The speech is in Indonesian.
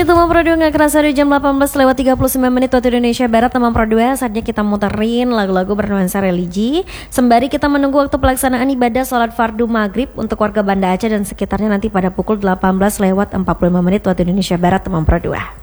Teman Pro 2 nggak kerasa di jam 18:39 waktu Indonesia Barat. Teman Pro 2, saatnya kita muterin lagu-lagu bernuansa religi sembari kita menunggu waktu pelaksanaan ibadah sholat fardu maghrib untuk warga Banda Aceh dan sekitarnya nanti pada pukul 18:45 waktu Indonesia Barat. Teman Pro 2.